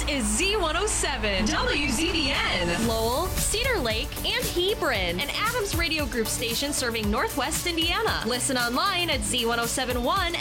This is Z107, WZBN, Lowell, Cedar Lake, and Hebron, an Adams Radio Group station serving Northwest Indiana. Listen online at Z1071